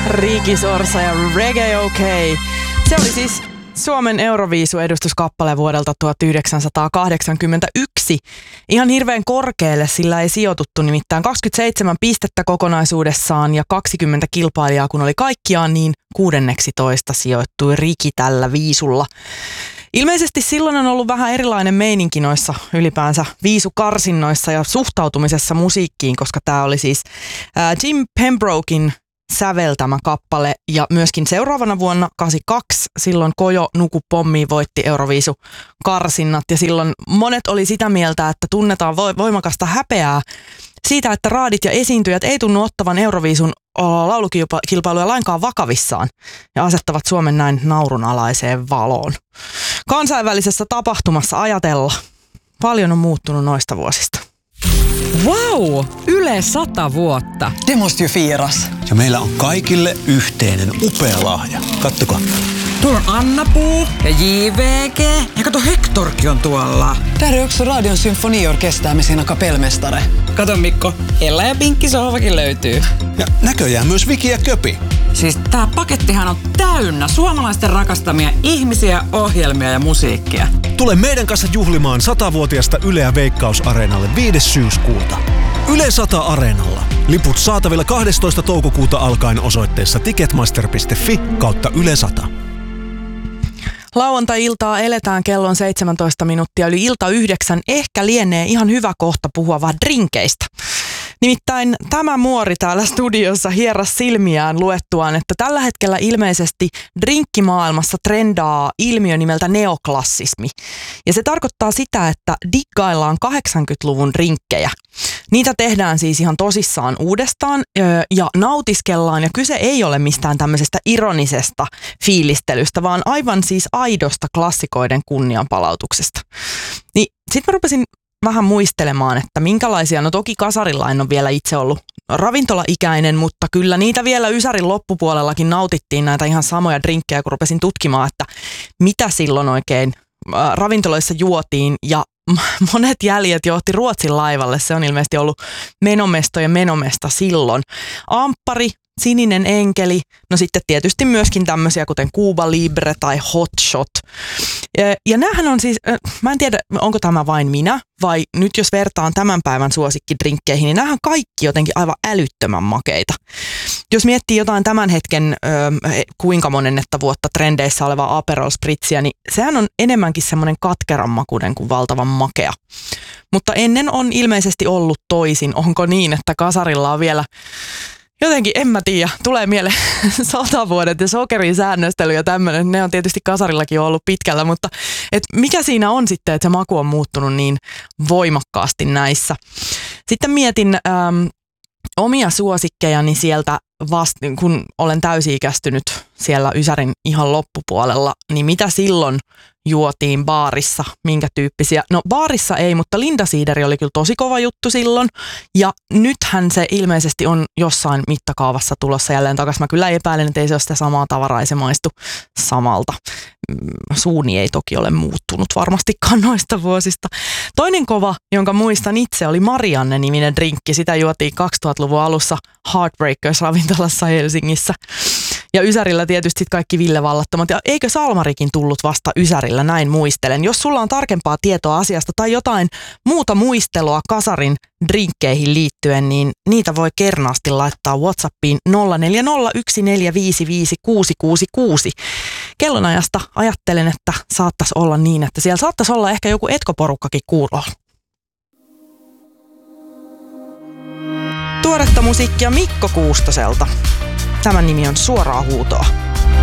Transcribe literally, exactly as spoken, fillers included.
Ricky Sorsa ja Reggae OK. Se oli siis Suomen Euroviisu-edustuskappale vuodelta tuhatyhdeksänsataakahdeksankymmentäyksi. Ihan hirveän korkealle sillä ei sijoituttu, nimittäin kaksikymmentäseitsemän pistettä kokonaisuudessaan ja kaksikymmentä kilpailijaa kun oli kaikkiaan, niin kuudenneksitoista sijoittui Ricky tällä viisulla. Ilmeisesti silloin on ollut vähän erilainen meininki noissa ylipäänsä viisukarsinnoissa ja suhtautumisessa musiikkiin, koska tämä oli siis ää, Jim Pembroken säveltämä kappale ja myöskin seuraavana vuonna kahdeksankymmentäkaksi silloin Kojo Nuku Pommi voitti Euroviisu-karsinnat ja silloin monet oli sitä mieltä, että tunnetaan voimakasta häpeää siitä, että raadit ja esiintyjät ei tunnu ottavan Euroviisun laulukilpailuja lainkaan vakavissaan ja asettavat Suomen näin naurunalaiseen valoon. Kansainvälisessä tapahtumassa ajatella. Paljon on muuttunut noista vuosista. Wow! Yle sata vuotta. Det måste ju firas. Ja meillä on kaikille yhteinen upea lahja. Kattokaa. Tuolla on Anna-Puu ja J V G. Ja kato, Hectorkin on tuolla. Där är också Radion symfoniorkester med sina kapellmästare. Kato Mikko, Ella ja Pinkki sohvakin löytyy. Ja näköjään myös Viki ja Köpi. Siis tää pakettihan on täynnä suomalaisten rakastamia ihmisiä, ohjelmia ja musiikkia. Tule meidän kanssa juhlimaan satavuotiasta Yleä Veikkaus-areenalle viides syyskuuta. Yle sata Areenalla. Liput saatavilla kahdestoista toukokuuta alkaen osoitteessa ticketmaster piste fi kautta Yle sata. Lauantai-iltaa eletään, kello on seitsemäntoista minuuttia yli ilta yhdeksän. Ehkä lienee ihan hyvä kohta puhua vaan drinkeistä. Nimittäin tämä muori täällä studiossa hieras silmiään luettuaan, että tällä hetkellä ilmeisesti drinkkimaailmassa trendaa ilmiö nimeltä neoklassismi. Ja se tarkoittaa sitä, että diggaillaan kahdeksankymmentäluvun drinkkejä. Niitä tehdään siis ihan tosissaan uudestaan ja nautiskellaan, ja kyse ei ole mistään tämmöisestä ironisesta fiilistelystä, vaan aivan siis aidosta klassikoiden kunnianpalautuksesta. Niin sit mä rupesin vähän muistelemaan, että minkälaisia, no toki kasarilla en ole vielä itse ollut ravintolaikäinen, mutta kyllä niitä vielä Ysärin loppupuolellakin nautittiin näitä ihan samoja drinkkejä, kun rupesin tutkimaan, että mitä silloin oikein ravintoloissa juotiin, ja monet jäljet johti Ruotsin laivalle. Se on ilmeisesti ollut menomesto ja menomesta silloin. Amppari, sininen enkeli, no sitten tietysti myöskin tämmöisiä kuten Cuba Libre tai Hot Shot. Ja, ja näähän on siis, mä en tiedä onko tämä vain minä, vai nyt jos vertaan tämän päivän suosikkidrinkkeihin, niin näähän kaikki jotenkin aivan älyttömän makeita. Jos miettii jotain tämän hetken ö, kuinka monennetta vuotta trendeissä olevaa Aperol Spritzia, niin sehän on enemmänkin semmoinen katkeran makuinen kuin valtavan makea. Mutta ennen on ilmeisesti ollut toisin. Onko niin, että kasarilla on vielä jotenkin, en mä tiedä, tulee mieleen sotavuodet ja sokerin säännöstely ja tämmöinen. Ne on tietysti kasarillakin ollut pitkällä, mutta et mikä siinä on sitten, että se maku on muuttunut niin voimakkaasti näissä. Sitten mietin äm, omia suosikkejani sieltä vasta, kun olen täysi-ikäistynyt siellä Ysärin ihan loppupuolella, niin mitä silloin juotiin baarissa, minkä tyyppisiä? No baarissa ei, mutta Linda Siideri oli kyllä tosi kova juttu silloin, ja nythän se ilmeisesti on jossain mittakaavassa tulossa jälleen takaisin. Mä kyllä epäilen, että ei se ole sitä samaa tavaraa, ei se maistu samalta. Suuni ei toki ole muuttunut varmastikaan noista vuosista. Toinen kova, jonka muistan itse, oli Marianne-niminen drinkki. Sitä juotiin kaksituhattaluvun alussa Heartbreakers-ravintolassa Helsingissä. Ja Ysärillä tietysti kaikki Ville Vallattomat. Ja eikö Salmarikin tullut vasta Ysärillä, näin muistelen. Jos sulla on tarkempaa tietoa asiasta tai jotain muuta muistelua kasarin drinkkeihin liittyen, niin niitä voi kernaasti laittaa WhatsAppiin nolla neljä nolla yksi neljä viisi viisi kuusi kuusi kuusi. Kellonajasta ajattelen, että saattaisi olla niin, että siellä saattaisi olla ehkä joku etkoporukkakin kuulolla. Tuoretta musiikkia Mikko Kuustoselta. Tämän nimi on Suoraa huutoa.